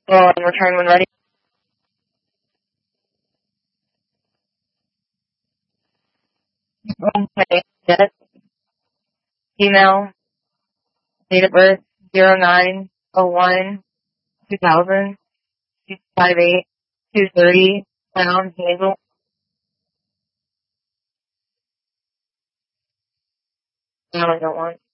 Well, and return when ready. Okay, yes. Email, date of birth, 09/01/2000, 258, 230, pound, Hazel. No, I don't want.